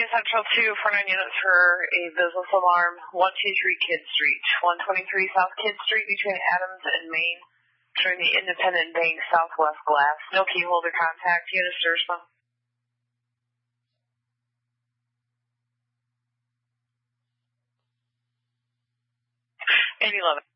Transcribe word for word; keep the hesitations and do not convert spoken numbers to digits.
Pennsylvania Central two for nine units for a business alarm, one two three Kidd Street, one twenty-three South Kidd Street between Adams and Main, during the Independent Bank Southwest glass. No key holder contact. Unit Stursman. eight eleven.